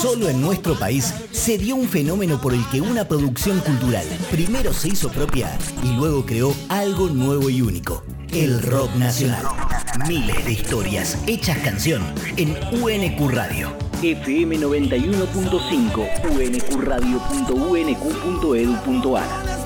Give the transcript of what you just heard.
Solo en nuestro país se dio un fenómeno por el que una producción cultural primero se hizo propia y luego creó algo nuevo y único: el rock nacional. Miles de historias hechas canción en UNQ Radio. FM 91.5, unqradio.unq.edu.ar.